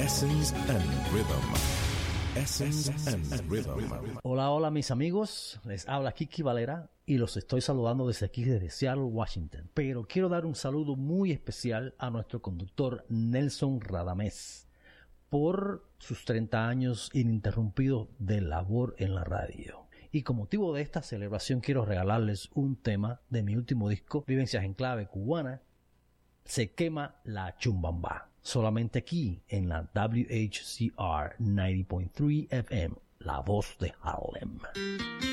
Essence and Rhythm. Essence and Rhythm. Hola mis amigos, les habla Kiki Valera y los estoy saludando desde aquí, desde Seattle, Washington. Pero quiero dar un saludo muy especial a nuestro conductor Nelson Radamés por sus 30 años ininterrumpidos de labor en la radio. Y con motivo de esta celebración quiero regalarles un tema de mi último disco, Vivencias en Clave Cubana, Se Quema la Chumbamba. Solamente aquí en la WHCR 90.3 FM, La Voz de Harlem.